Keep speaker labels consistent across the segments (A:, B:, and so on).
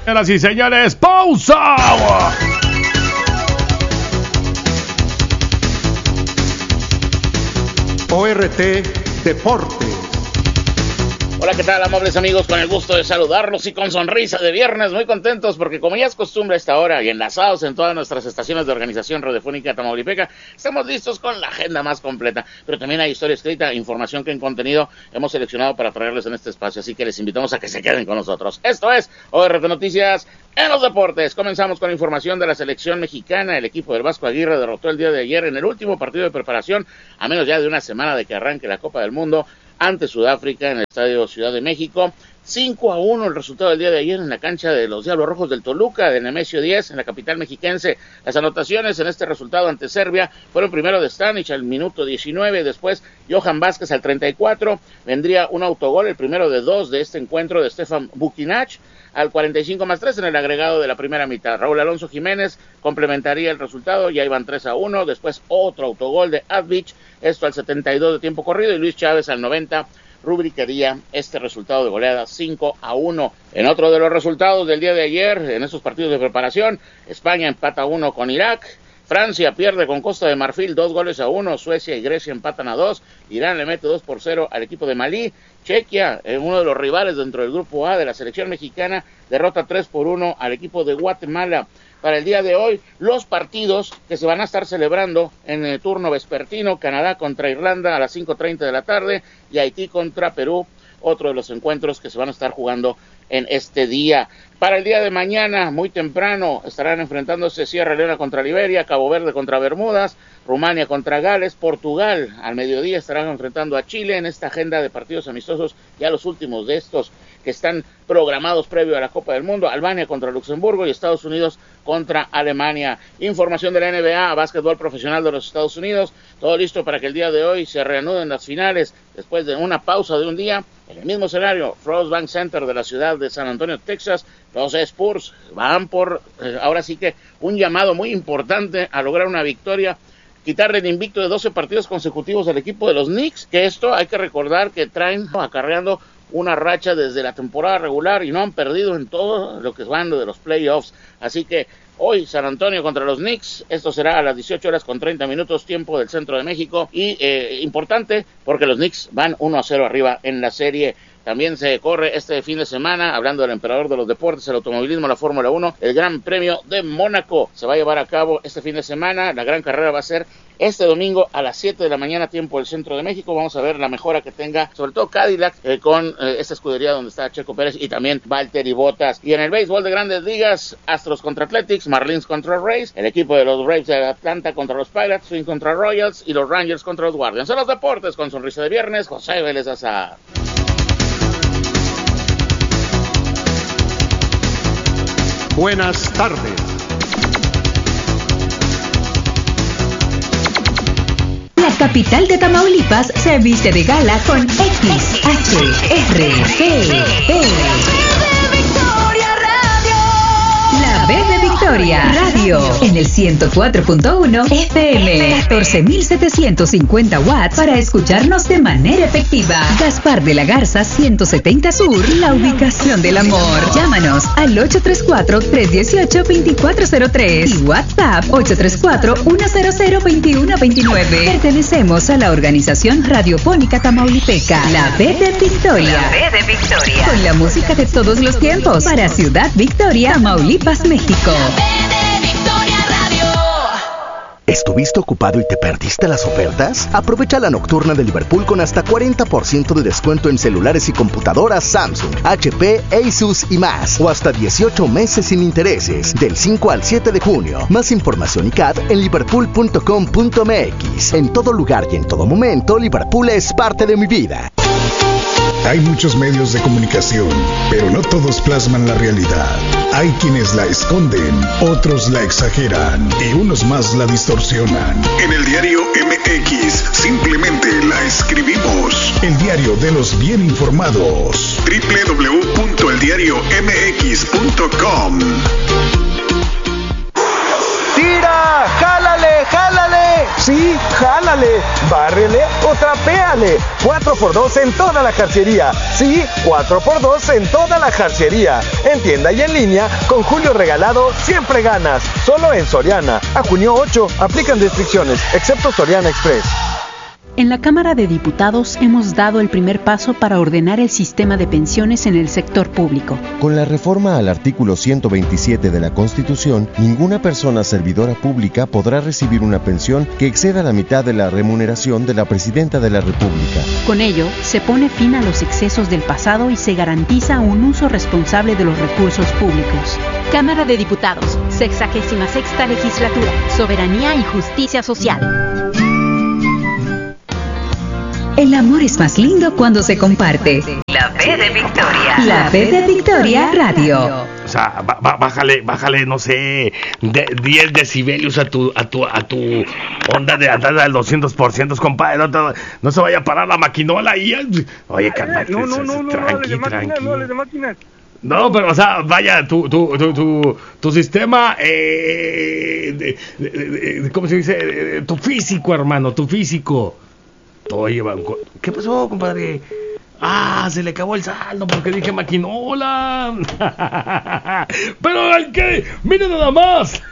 A: Señoras y señores, pausa.
B: ORT Deportes.
C: Hola, ¿qué tal, amables amigos? Con el gusto de saludarlos y con sonrisa de viernes, muy contentos porque como ya es costumbre a esta hora y enlazados en todas nuestras estaciones de organización radiofónica tamaulipeca, estamos listos con la agenda más completa, pero también hay historia escrita, información que en contenido hemos seleccionado para traerles en este espacio, así que les invitamos a que se queden con nosotros. Esto es ORT Noticias en los deportes. Comenzamos con información de la selección mexicana. El equipo del Vasco Aguirre derrotó el día de ayer en el último partido de preparación, a menos ya de una semana de que arranque la Copa del Mundo, ante Sudáfrica en el Estadio Ciudad de México. 5-1 el resultado del día de ayer en la cancha de los Diablos Rojos del Toluca, de Nemesio 10, en la capital mexiquense. Las anotaciones en este resultado ante Serbia fueron primero de Stanic al minuto 19, después Johan Vázquez al 34, vendría un autogol, el primero de dos de este encuentro de Stefan Bukinac, al 45+3 en el agregado de la primera mitad. Raúl Alonso Jiménez complementaría el resultado, ya iban 3-1, después otro autogol de Advich, esto al 72 de tiempo corrido, y Luis Chávez al 90 rubricaría este resultado de goleada 5-1. En otro de los resultados del día de ayer, en estos partidos de preparación, España empata 1 con Irak, Francia pierde con Costa de Marfil 2-1, Suecia y Grecia empatan a 2, Irán le mete 2-0 al equipo de Malí, Chequia, uno de los rivales dentro del grupo A de la selección mexicana, derrota 3-1 al equipo de Guatemala. Para el día de hoy, los partidos que se van a estar celebrando en el turno vespertino: Canadá contra Irlanda a las 5:30 de la tarde y Haití contra Perú, otro de los encuentros que se van a estar jugando en este día. Para el día de mañana, muy temprano, estarán enfrentándose Sierra Leona contra Liberia, Cabo Verde contra Bermudas, Rumania contra Gales, Portugal al mediodía estarán enfrentando a Chile en esta agenda de partidos amistosos, ya los últimos de estos que están programados previo a la Copa del Mundo. Albania contra Luxemburgo y Estados Unidos contra Alemania. Información de la NBA, básquetbol profesional de los Estados Unidos, todo listo para que el día de hoy se reanuden las finales después de una pausa de un día. En el mismo escenario, Frost Bank Center de la ciudad de San Antonio, Texas, los Spurs van por, ahora sí que un llamado muy importante a lograr una victoria, quitarle el invicto de 12 partidos consecutivos al equipo de los Knicks, que esto hay que recordar que traen acarreando una racha desde la temporada regular y no han perdido en todo lo que van de los playoffs. Así que hoy San Antonio contra los Knicks, esto será a las 18:30 tiempo del centro de México, y importante porque los Knicks van 1-0 arriba en la serie. También se corre este fin de semana, hablando del emperador de los deportes, el automovilismo, la Fórmula 1, el Gran Premio de Mónaco. Se va a llevar a cabo este fin de semana. La gran carrera va a ser este domingo a las 7 de la mañana, tiempo del centro de México. Vamos a ver la mejora que tenga, sobre todo Cadillac, con esta escudería donde está Checo Pérez y también Valtteri Bottas. Y en el béisbol de Grandes Ligas, Astros contra Athletics, Marlins contra Rays, el equipo de los Braves de Atlanta contra los Pirates, Twins contra Royals y los Rangers contra los Guardians. En los deportes, con sonrisa de viernes, José Vélez Azar.
B: Buenas tardes.
D: La capital de Tamaulipas se viste de gala con XHRPP. La B de Victoria Radio en el 104.1 FM, 14.750 watts para escucharnos de manera efectiva. Gaspar de la Garza 170 Sur, la ubicación del amor. Llámanos al 834-318-2403 y WhatsApp 834-100-2129. Pertenecemos a la organización radiofónica tamaulipeca, la B de Victoria. La B de Victoria. Con la música de todos los tiempos para Ciudad Victoria, Tamaulipas, México.
E: ¿Estuviste ocupado y te perdiste las ofertas? Aprovecha la nocturna de Liverpool con hasta 40% de descuento en celulares y computadoras Samsung, HP, Asus y más. O hasta 18 meses sin intereses, del 5 al 7 de junio. Más información y CAD en liverpool.com.mx. En todo lugar y en todo momento, Liverpool es parte de mi vida.
F: Hay muchos medios de comunicación, pero no todos plasman la realidad. Hay quienes la esconden, otros la exageran y unos más la distorsionan. En el diario MX simplemente la escribimos. El diario de los bien informados. www.eldiariomx.com.
G: ¡Tira! ¡Jálale! ¡Jálale! Sí, jálale, bárrele o trapéale. 4x2 en toda la jarcería. Sí, 4x2 en toda la jarcería. En tienda y en línea, con Julio Regalado siempre ganas. Solo en Soriana. A junio 8, aplican restricciones, excepto Soriana Express.
H: En la Cámara de Diputados hemos dado el primer paso para ordenar el sistema de pensiones en el sector público.
I: Con la reforma al artículo 127 de la Constitución, ninguna persona servidora pública podrá recibir una pensión que exceda la mitad de la remuneración de la Presidenta de la República.
H: Con ello, se pone fin a los excesos del pasado y se garantiza un uso responsable de los recursos públicos.
J: Cámara de Diputados, 66ª Legislatura, Soberanía y Justicia Social.
D: El amor es más lindo cuando se comparte. La B de Victoria. La B de Victoria Radio.
A: O sea, bájale, no sé, 10 decibelios a tu onda de andar al 200%, compadre. No se vaya a parar la maquinola ahí. Oye, carnal, tranqui. No, pero, o sea, vaya, tu sistema, ¿cómo se dice? Tu físico, hermano, tu físico. Oye, ¿qué pasó, compadre? Se le acabó el saldo porque dije maquinola. Pero ¿al qué? ¡Miren nada más!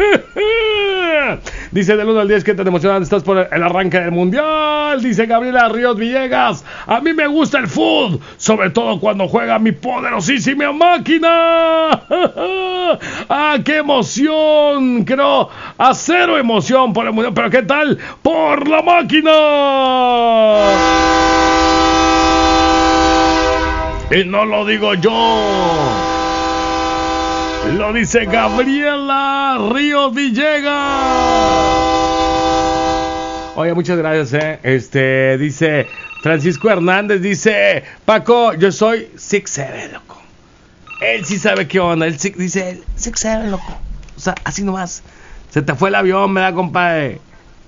A: Dice del 1 al 10, ¿qué tan emocionado estás por el arranque del mundial? Dice Gabriela Ríos Villegas, a mí me gusta el fútbol, sobre todo cuando juega mi poderosísima máquina. ¡Qué emoción! Creo a cero emoción por el mundial, pero ¿qué tal por la máquina? Y no lo digo yo, lo dice Gabriela Ríos Villegas. Oye, muchas gracias, dice Francisco Hernández, dice Paco, yo soy 6'7", loco. Él sí sabe qué onda, él dice 6'7", loco. O sea, así nomás, se te fue el avión, ¿verdad, compadre?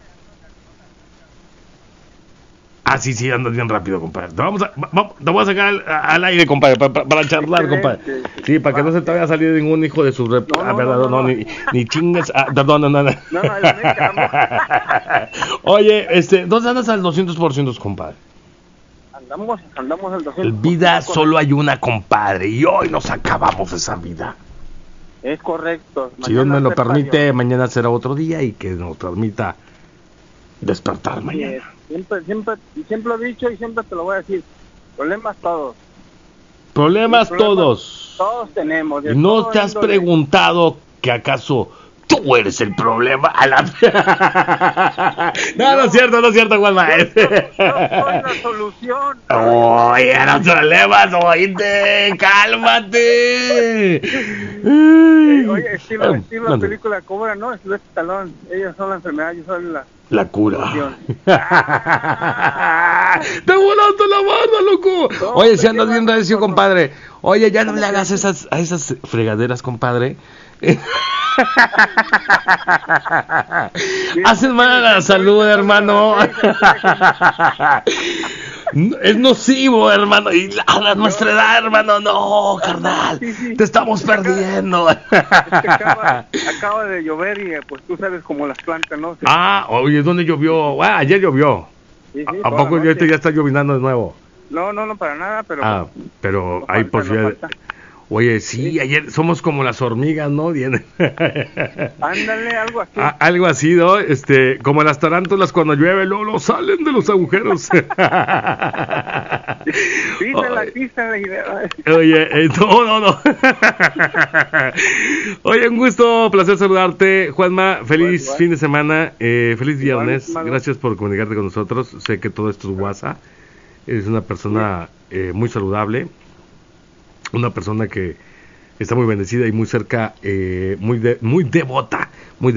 A: Sí, andas bien rápido, compadre. Te voy a sacar al aire, compadre, para charlar, compadre. Sí, para que no se te vaya a salir ningún hijo de su ni chingues. Perdón, no. Oye, ¿dónde andas al 200%, compadre?
K: Andamos al 200%.
A: Vida solo hay una, compadre, y hoy nos acabamos esa vida.
K: Es correcto.
A: Si Dios me lo permite, mañana será otro día y que nos permita despertar mañana.
K: Siempre lo he dicho y siempre te lo voy a decir. Problemas todos. Todos tenemos.
A: ¿No te has preguntado que acaso tú eres el problema? No es cierto, Juanma.
K: Yo soy la solución.
A: Oye, los problemas, oíste, cálmate.
K: Oye, estilo la película Cobra, ¿no? Es este talón. Ellos son la enfermedad, yo soy
A: la cura. ¡Te volaste la barba, loco! No, oye, si andas bien recio, compadre. Oye, ya no le hagas a esas fregaderas, compadre. Haces mal a la salud, hermano. Es nocivo, hermano. Y a nuestra edad, hermano, no, carnal. Te estamos perdiendo.
K: Acaba de llover y pues tú sabes como las plantas, ¿no?
A: Oye, ¿dónde llovió? Ayer llovió. Sí, ¿A poco ya está llovinando de nuevo?
K: No, para nada, pero...
A: pero hay posibilidad. Oye, sí, ayer somos como las hormigas, ¿no?
K: Ándale, algo así.
A: Algo así, ¿no? Como las tarántulas cuando llueve, luego salen de los agujeros.
K: Písale.
A: Oye, no. Oye, un gusto, placer saludarte, Juanma. Feliz fin de semana, feliz viernes. Gracias por comunicarte con nosotros. Sé que todo esto es WhatsApp. Eres una persona muy saludable. Una persona que está muy bendecida y muy cerca, muy devota,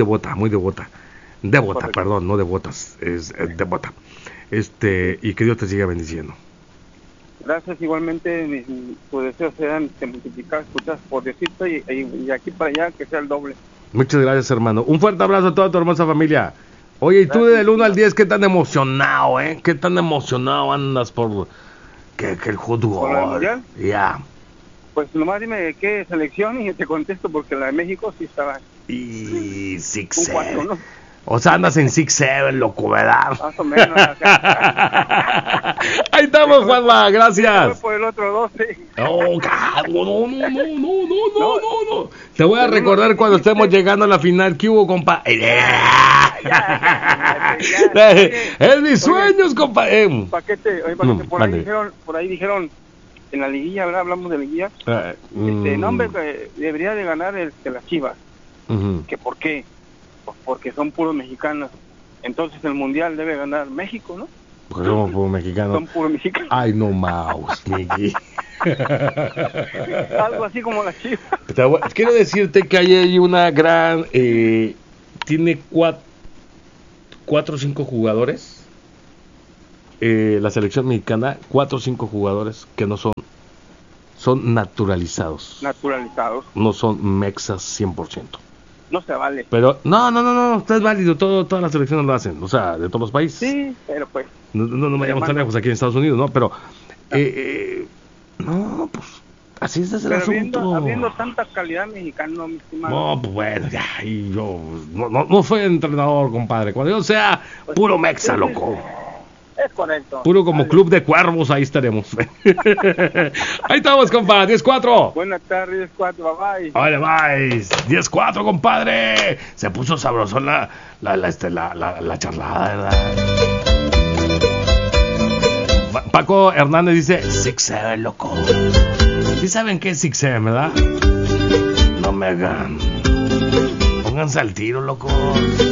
A: perdón, no devotas, es devota, y que Dios te siga bendiciendo.
K: Gracias, igualmente, tus deseos sean multiplicados, escuchas por Diosito y aquí para allá que sea el doble.
A: Muchas gracias, hermano. Un fuerte abrazo a toda tu hermosa familia. Oye, y tú del 1 al 10, ¿qué tan emocionado, qué tan emocionado andas por que el fútbol? Ya.
K: Pues nomás dime qué selección y te contesto porque la de México sí estaba.
A: Y 6,
K: un 4, ¿no?
A: O sea, andas en 6-7, loco, ¿verdad?
K: Más o menos.
A: Ahí estamos, Juanma, gracias.
K: Fue por el otro 12.
A: No. Te voy a recordar cuando estemos llegando a la final. ¿Qué hubo, compa? Es mis sueños, compa.
K: Paquete, por ahí dijeron, en la liguilla, ¿verdad? Hablamos de liguilla. No, hombre, debería de ganar las Chivas. ¿Que por qué? Pues porque son puros mexicanos. Entonces el mundial debe ganar México, ¿no?
A: Porque somos puros mexicanos.
K: Son puros mexicanos.
A: Ay, no mames, Miki.
K: Algo así como las Chivas.
A: Quiero decirte que hay una gran... tiene 4 o 5 jugadores. La selección mexicana, 4 o 5 jugadores que no son naturalizados. No son mexas 100%.
K: No se vale.
A: Pero, no, está es válido, todas las selecciones lo hacen, o sea, de todos los países.
K: Sí, pero pues...
A: No vayamos tan lejos aquí en Estados Unidos, ¿no? Pero, no, pues, así es el asunto.
K: Habiendo tanta calidad mexicana, mi estimado.
A: No, pues bueno, ya, y yo no soy entrenador, compadre. Cuando yo sea puro mexa, loco.
K: Es correcto.
A: Puro como Club de Cuervos, ahí estaremos. Ahí estamos, compadre, 10-4.
K: Buenas tardes, 10-4, bye.
A: Vale, bye. 10-4, compadre. Se puso sabroso la charlada, ¿verdad? Paco Hernández dice 6-7, loco. ¿Sí saben qué es 6-7, verdad? No me hagan. Pónganse al tiro, loco.